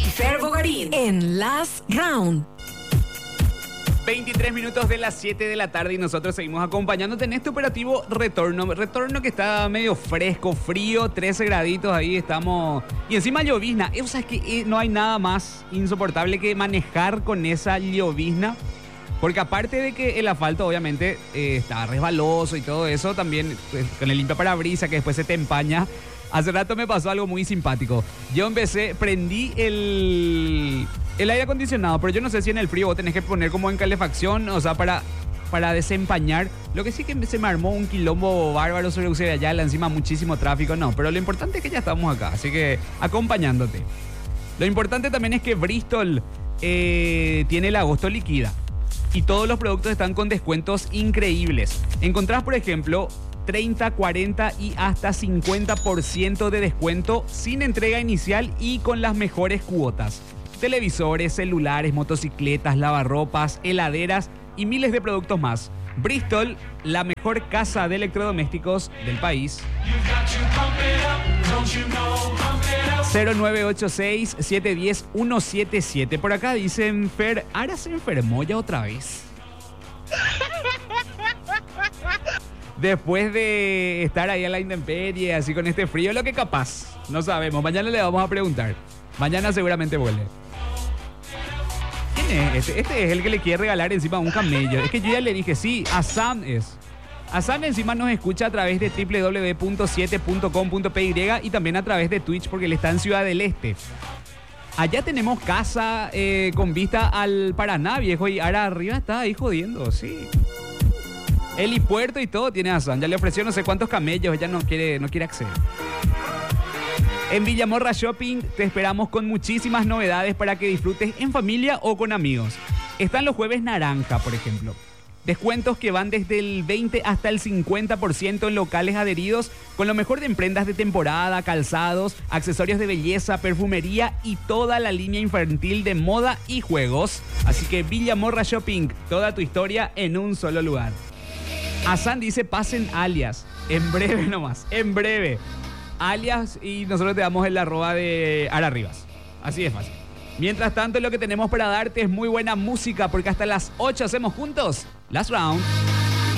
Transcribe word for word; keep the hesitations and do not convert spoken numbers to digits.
Fer Bogarín en Last Round. veintitrés minutos de las siete de la tarde y nosotros seguimos acompañándote en este operativo Retorno. Retorno que está medio fresco, frío, trece graditos ahí estamos. Y encima llovizna. O sea, es que no hay nada más insoportable que manejar con esa llovizna. Porque aparte de que el asfalto obviamente eh, está resbaloso y todo eso, también pues, con el limpiaparabrisas que después se te empaña. Hace rato me pasó algo muy simpático. Yo empecé, prendí el, el aire acondicionado, pero yo no sé si en el frío vos tenés que poner como en calefacción, o sea, para, para desempañar. Lo que sí que se me armó un quilombo bárbaro sobre U C B Ayala, encima muchísimo tráfico, no. Pero lo importante es que ya estamos acá, así que acompañándote. Lo importante también es que Bristol eh, tiene el agosto liquida. Y todos los productos están con descuentos increíbles. Encontrás, por ejemplo, treinta, cuarenta y hasta cincuenta por ciento de descuento sin entrega inicial y con las mejores cuotas. Televisores, celulares, motocicletas, lavarropas, heladeras y miles de productos más. Bristol, la mejor casa de electrodomésticos del país. cero nueve ocho seis, siete uno cero, uno siete siete. Por acá dicen, Fer, ¿ahora se enfermó ya otra vez? Después de estar ahí a la intemperie, así con este frío, lo que capaz, no sabemos. Mañana le vamos a preguntar. Mañana seguramente vuelve. ¿Quién es este? Este es el que le quiere regalar encima un camello. Es que yo ya le dije, sí, Asam es. Asam encima nos escucha a través de doble u doble u doble u punto siete punto com punto p y y también a través de Twitch porque él está en Ciudad del Este. Allá tenemos casa eh, con vista al Paraná, viejo, y ahora arriba está ahí jodiendo, sí. Helipuerto y todo tiene Asam. Ya le ofreció no sé cuántos camellos, ella no quiere, no quiere acceder. En Villamorra Shopping te esperamos con muchísimas novedades para que disfrutes en familia o con amigos. Están los jueves naranja, por ejemplo. Descuentos que van desde el veinte hasta el cincuenta por ciento en locales adheridos con lo mejor de prendas de temporada, calzados, accesorios de belleza, perfumería y toda la línea infantil de moda y juegos. Así que Villamorra Shopping, toda tu historia en un solo lugar. Asam dice, pasen alias. En breve nomás, en breve. Alias y nosotros te damos el arroba de Ara Rivas. Así de fácil. Mientras tanto, lo que tenemos para darte es muy buena música porque hasta las ocho hacemos juntos Last Round.